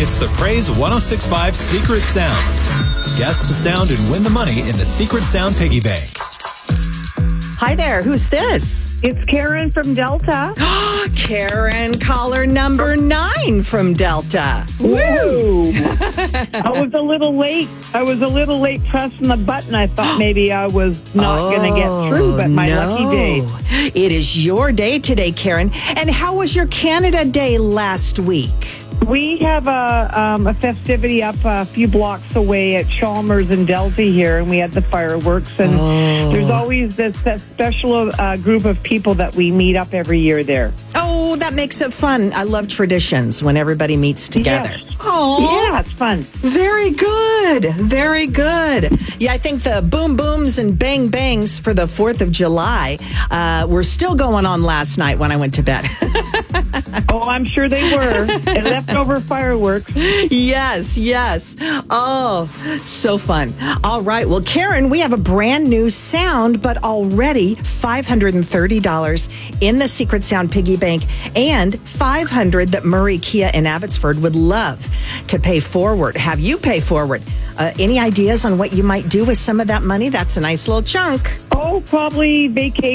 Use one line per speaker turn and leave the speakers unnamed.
It's the Praise 106.5 Secret Sound. Guess the sound and win the money in the Secret Sound Piggy Bank.
Hi there. Who's this?
It's Karen from Delta.
Karen, caller number 9 from Delta.
Woo! I was a little late. Pressing the button. I thought maybe I was not going to get through, but my lucky day.
It is your day today, Karen. And how was your Canada Day last week?
We have a festivity up a few blocks away at Chalmers and Delta here, and we had the fireworks. And there's always this special group of people that we meet up every year there.
Oh, that makes it fun. I love traditions when everybody meets together.
Yes.
Oh,
Yeah, it's fun.
very good. Very good. Yeah, I think the boom booms and bang bangs for the 4th of July were still going on last night when I went to bed.
Oh, I'm sure they were. And leftover fireworks.
Yes. Oh, so fun. All right. Well, Karen, we have a brand new sound, but already $530 in the Secret Sound Piggy Bank and $500 that Murray Kia in Abbotsford would love to pay forward. Have you pay forward? Any ideas on what you might do with some of that money? That's a nice little chunk.
Oh, probably vacation.